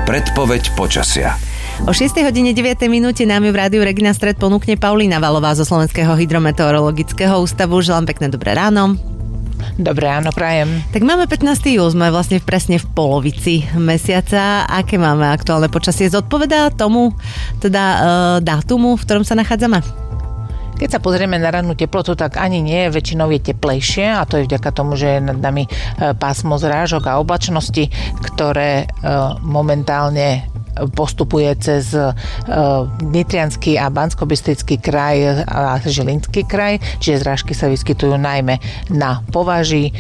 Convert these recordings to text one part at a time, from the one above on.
Predpoveď počasia. O 6:09 nám ju v rádiu Regina Stred ponúkne Paulína Valová zo Slovenského hydrometeorologického ústavu. Želám pekné dobré ráno. Dobré ráno, prajem. Tak máme 15. júl, sme vlastne presne v polovici mesiaca. Aké máme aktuálne počasie? Zodpovedá tomu, dátumu, v ktorom sa nachádzame? Keď sa pozrieme na rannú teplotu, tak ani nie, väčšinou je teplejšie a to je vďaka tomu, že je nad nami pásmo zrážok a oblačnosti, ktoré momentálne postupuje cez Nitriansky a Banskobystrický kraj a Žilinský kraj, čiže zrážky sa vyskytujú najmä na považí,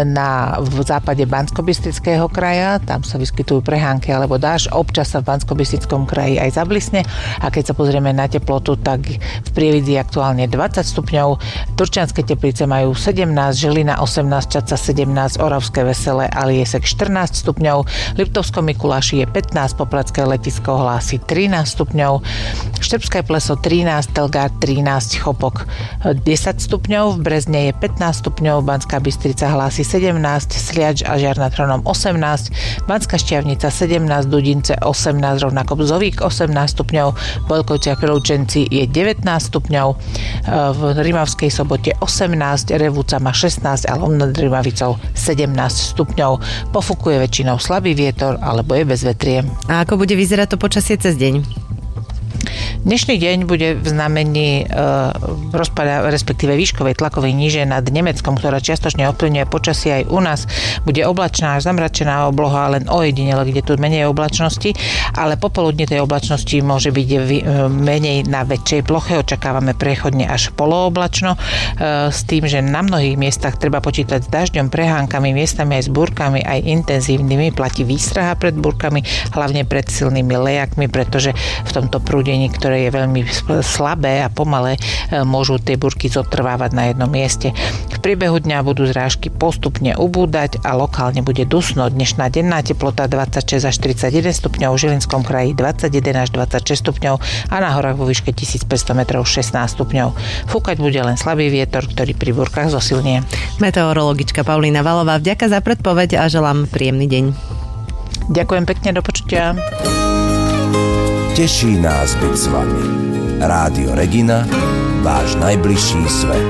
v západe Banskobystrického kraja, tam sa vyskytujú prehánky alebo dážď, občas sa v Banskobystrickom kraji aj zablisne a keď sa pozrieme na teplotu, tak v Prievidzi aktuálne 20 stupňov, Turčianske Teplice majú 17, Žilina 18, Čadca 17, Oravské Veselé a Liesek 14 stupňov, Liptovskom Mikuláši je 15, Popladské letisko hlási 13 stupňov, Štrbské Pleso 13, Telgár 13, Chopok 10 stupňov, v Brezne je 15 stupňov, Banská Bystrica hlási 17, Sliač a Žiar nad Hronom 18, Banská Štiavnica 17, Dudince 18, rovnako Bzovík 18 stupňov, v Veľkovciach pri Lučenci je 19 stupňov, v Rimavskej Sobote 18, Revúca má 16 a Lom nad Rimavicou 17 stupňov. Pofúkuje väčšinou slabý vietor alebo je bezvetrie. A ako bude vyzerá to počasie cez deň? Dnešný deň bude v znamení rozpada, respektíve výškovej tlakovej níže nad Nemeckom, ktorá čiastočne ovplyvňuje počasie aj u nás. Bude oblačná až zamračená obloha, len ojedinele, kde tu menej oblačnosti, ale popoludne tej oblačnosti môže byť menej na väčšej ploche. Očakávame prechodne až polooblačno, s tým, že na mnohých miestach treba počítať s dažďom, prehánkami, miestami aj s búrkami, aj intenzívnymi. Platí výstraha pred búrkami, hlavne pred silnými lejakmi, pretože v tomto prúdení, ktoré je veľmi slabé a pomalé, môžu tie búrky zotrvávať na jednom mieste. V priebehu dňa budú zrážky postupne ubúdať a lokálne bude dusno. Dnešná denná teplota 26 až 31 stupňov, v Žilinskom kraji 21 až 26 stupňov a na horách vo výške 1500 metrov 16 stupňov. Fúkať bude len slabý vietor, ktorý pri búrkach zosilnie. Meteorologička Paulína Valová, vďaka za predpoveď a želám príjemný deň. Ďakujem pekne, do počutia. Teší nás byť s vami. Rádio Regina, váš najbližší svet.